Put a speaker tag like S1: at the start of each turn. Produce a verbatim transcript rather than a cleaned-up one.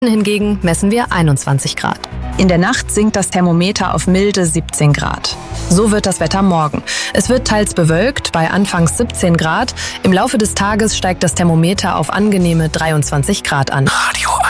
S1: Hingegen messen wir einundzwanzig Grad.
S2: In der Nacht sinkt das Thermometer auf milde siebzehn Grad. So wird das Wetter morgen. Es wird teils bewölkt, bei anfangs siebzehn Grad. Im Laufe des Tages steigt das Thermometer auf angenehme dreiundzwanzig Grad an.
S3: Radio